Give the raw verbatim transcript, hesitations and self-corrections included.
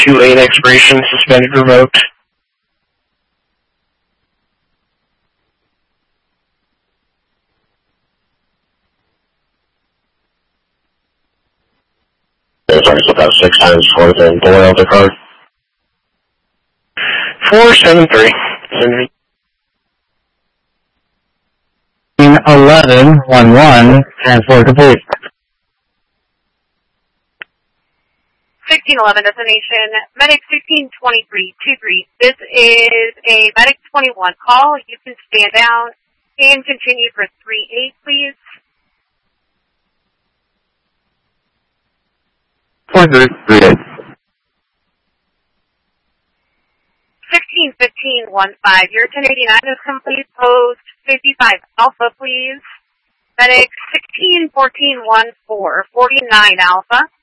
two eight expiration, suspended revoked. Sorry, so about six times for the Doyle the card. Four seven three. eleven one one, transport complete. sixteen eleven destination, medic sixteen twenty-three two three. This is a medic twenty-one call. You can stand down and continue for three eight, please. four three three eight. sixteen fifteen one five. Your ten eighty-nine is complete. Post fifty-five Alpha, please. Medic sixteen fourteen one four, forty-nine Alpha.